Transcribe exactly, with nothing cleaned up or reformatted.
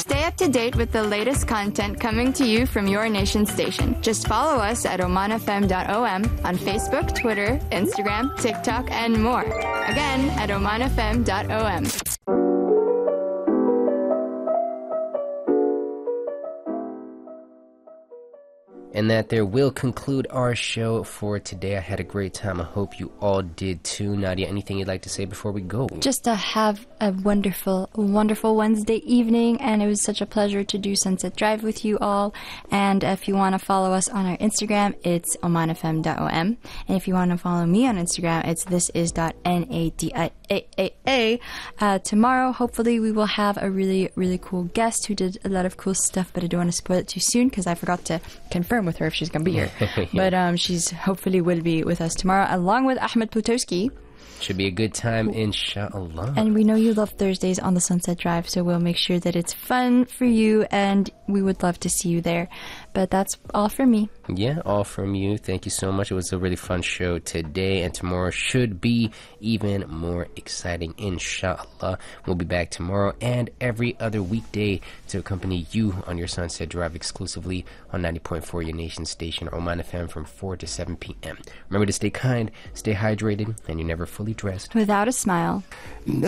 Stay up to date with the latest content coming to you from your nation station. Just follow us at oman f m dot o m on Facebook, Twitter, Instagram, TikTok, and more. Again, at oman f m dot o m. And that there will conclude our show for today. I had a great time. I hope you all did too. Nadia, anything you'd like to say before we go? Just to have a wonderful, wonderful Wednesday evening, and it was such a pleasure to do Sunset Drive with you all. And if you want to follow us on our Instagram, it's oman f m dot o m. And if you want to follow me on Instagram, it's thisis dot nadia. A A A. Uh, tomorrow, hopefully, we will have a really, really cool guest who did a lot of cool stuff, but I don't want to spoil it too soon because I forgot to confirm with her if she's going to be here. Yeah. But um, she's hopefully will be with us tomorrow, along with Ahmed Plutowski. Should be a good time, inshallah. And we know you love Thursdays on the Sunset Drive, so we'll make sure that it's fun for you, and we would love to see you there. But that's all from me. Yeah, all from you. Thank you so much. It was a really fun show today, and tomorrow should be even more exciting, inshallah. We'll be back tomorrow and every other weekday to accompany you on your Sunset Drive exclusively on ninety point four, your nation station, Oman F M, from four to seven p.m. Remember to stay kind, stay hydrated, and you're never fully dressed without a smile. No.